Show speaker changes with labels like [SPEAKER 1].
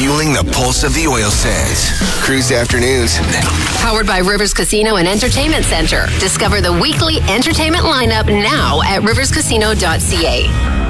[SPEAKER 1] fueling the pulse of the oil sands. Cruise Afternoons.
[SPEAKER 2] Powered by Rivers Casino and Entertainment Center. Discover the weekly entertainment lineup now at riverscasino.ca.